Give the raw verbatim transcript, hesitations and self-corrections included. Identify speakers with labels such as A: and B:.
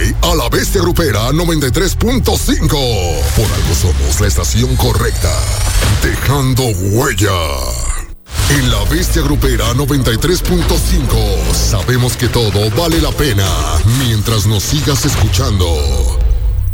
A: play a la Bestia Grupera noventa y tres punto cinco. Por algo somos la estación correcta, dejando huella. En la Bestia Grupera noventa y tres punto cinco sabemos que todo vale la pena mientras nos sigas escuchando.